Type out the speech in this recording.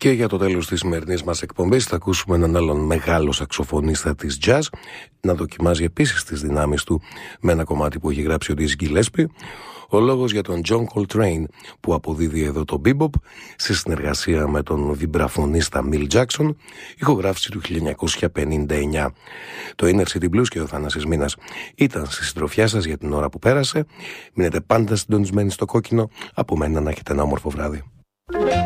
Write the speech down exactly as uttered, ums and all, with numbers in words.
Και για το τέλος της σημερινής μας εκπομπής θα ακούσουμε έναν άλλον μεγάλο σαξοφωνίστα της jazz να δοκιμάζει επίσης τις δυνάμεις του με ένα κομμάτι που έχει γράψει ο Dizzy Gillespie. Ο λόγος για τον John Coltrane που αποδίδει εδώ το bebop σε συνεργασία με τον βιμπραφωνίστα Mill Jackson, ηχογράφηση του χίλια εννιακόσια πενήντα εννιά. Το Inner City Blues και ο Θανάσης Μήνας ήταν στη συντροφιά σας για την ώρα που πέρασε. Μείνετε πάντα συντονισμένοι στο κόκκινο. Από μένα να έχετε ένα όμορφο βράδυ.